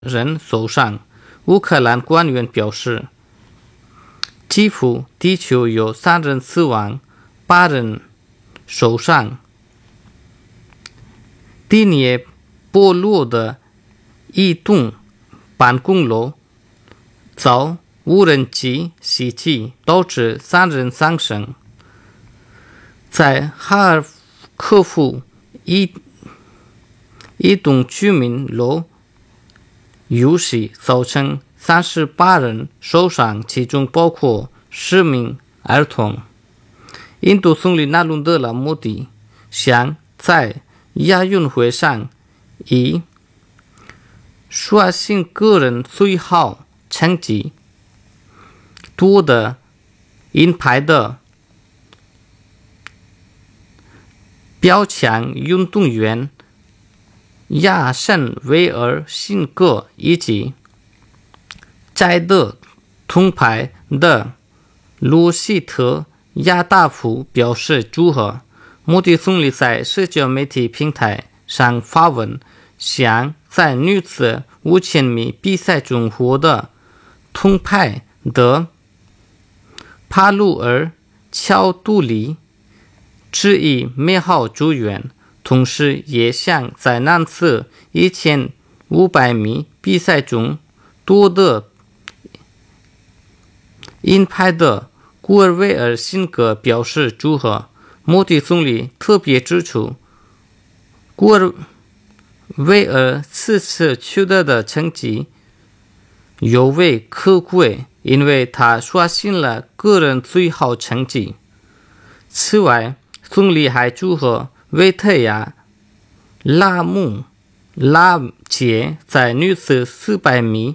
人手上。乌克兰官员表示，几乎地球有3人死亡，8人受伤。第聂波罗的一栋办公楼遭无人机袭击，导致3人丧生。在哈尔科夫一栋居民楼游戏造成38人受伤，其中包括10名儿童。印度总理纳伦德拉莫迪想在亚运会上以刷新个人最好成绩夺得银牌的标枪运动员亚申维尔辛格以及摘得铜牌的罗希特亚达夫表示祝贺。莫迪总理在社交媒体平台上发文，想在女子5000米比赛中获得铜牌的帕鲁尔乔杜里致以美好祝愿，同时也想在男子1500米比赛中夺得银牌的古尔维尔辛格表示祝贺。莫迪总理特别指出，古尔维尔此次取得的成绩尤为可贵，因为他刷新了个人最好成绩。此外，总理还祝贺维特亚拉姆拉杰在女子400米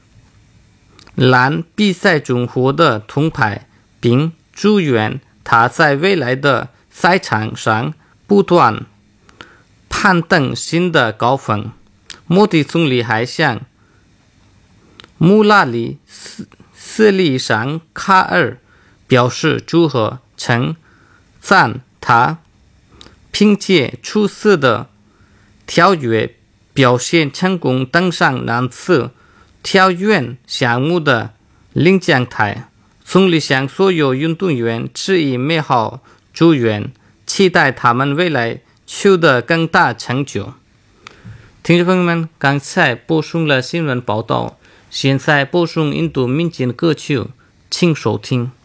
栏比赛中获得铜牌，并祝愿他在未来的赛场上不断攀登新的高峰。莫迪总理还向穆拉里斯里桑卡尔表示祝贺，称赞他凭借出色的跳跃表现成功登上男子跳远项目的领奖台。总理向所有运动员致以美好祝愿，期待他们未来取得更大成就。听众朋友们，刚才播送了新闻报道，现在播送印度民间歌曲，请收听。